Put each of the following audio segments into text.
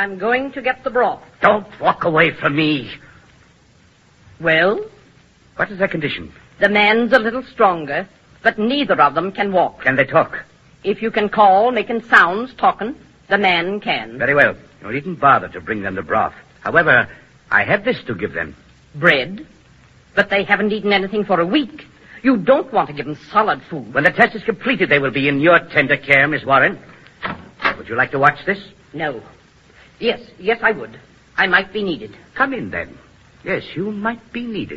I'm going to get the broth. Don't walk away from me. Well? What is their condition? The man's a little stronger, but neither of them can walk. Can they talk? If you can call, making sounds, talking, the man can. Very well. You needn't bother to bring them the broth. However, I have this to give them. Bread? But they haven't eaten anything for a week. You don't want to give them solid food. When the test is completed, they will be in your tender care, Miss Warren. Would you like to watch this? No. Yes, I would. I might be needed. Come in, then. Yes, you might be needed.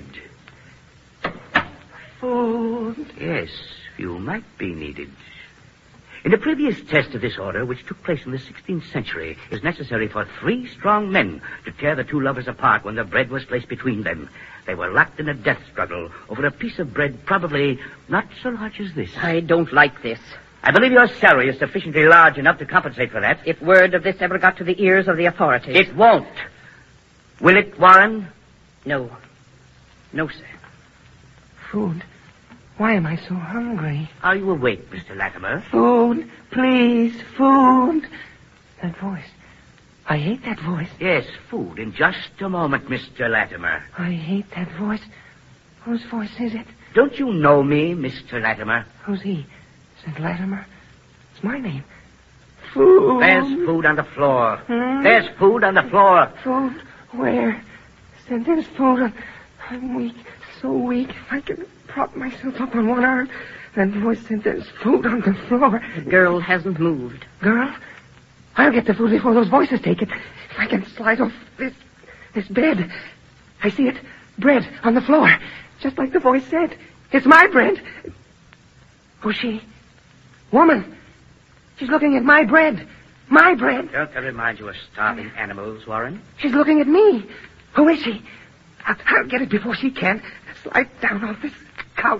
Food. Yes, you might be needed. In a previous test of this order, which took place in the 16th century, it is necessary for 3 strong men to tear the 2 lovers apart when the bread was placed between them. They were locked in a death struggle over a piece of bread probably not so large as this. I don't like this. I believe your salary is sufficiently large enough to compensate for that. If word of this ever got to the ears of the authorities. It won't. Will it, Warren? No. No, sir. Food. Why am I so hungry? Are you awake, Mr. Latimer? Food, please, food. That voice. I hate that voice. Yes, food in just a moment, Mr. Latimer. I hate that voice. Whose voice is it? Don't you know me, Mr. Latimer? Who's he? St. Latimer? It's my name. Food. There's food on the floor. There's food on the floor. Food? Where? St. There's food. I'm weak. So weak. If I can prop myself up on one arm. That voice said there's food on the floor. The girl hasn't moved. Girl? I'll get the food before those voices take it. If I can slide off this bed. I see it. Bread on the floor. Just like the voice said. It's my bread. Who's she? Woman. She's looking at my bread. My bread. Don't they remind you of starving animals, Warren? She's looking at me. Who is she? I'll get it before she can. Slide down off this couch.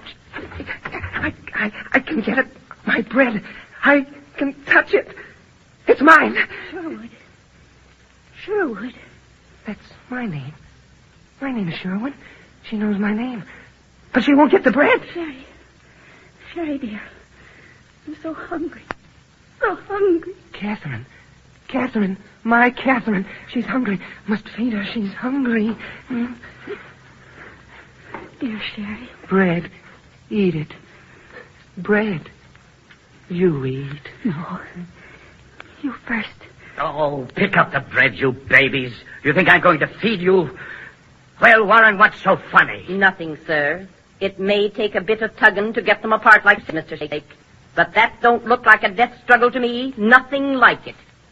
I can get it. My bread. I can touch it. It's mine. Sherwood. Sherwood. That's my name. My name is Sherwood. She knows my name. But she won't get the bread. Sherry, dear. I'm so hungry. So hungry. Catherine. My Catherine. She's hungry. Must feed her. She's hungry. Dear Sherry. Bread. Eat it. Bread. You eat. No. You first. Oh, pick up the bread, you babies. You think I'm going to feed you? Well, Warren, what's so funny? Nothing, sir. It may take a bit of tugging to get them apart like Mr. Shake. But that don't look like a death struggle to me. Nothing like it.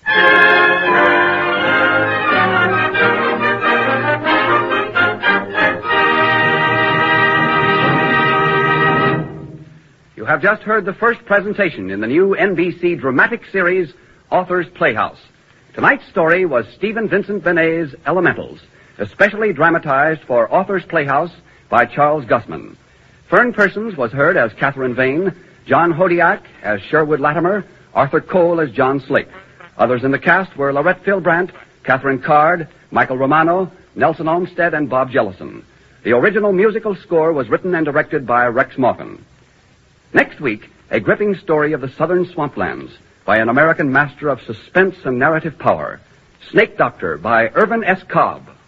You have just heard the first presentation in the new NBC dramatic series, Author's Playhouse. Tonight's story was Stephen Vincent Benet's Elementals, especially dramatized for Author's Playhouse by Charles Gussman. Fern Persons was heard as Catherine Vane, John Hodiak as Sherwood Latimer, Arthur Cole as John Slate. Others in the cast were Lorette Philbrandt, Catherine Card, Michael Romano, Nelson Olmsted, and Bob Jellison. The original musical score was written and directed by Rex Morgan. Next week, a gripping story of the southern swamplands by an American master of suspense and narrative power. Snake Doctor by Irvin S. Cobb.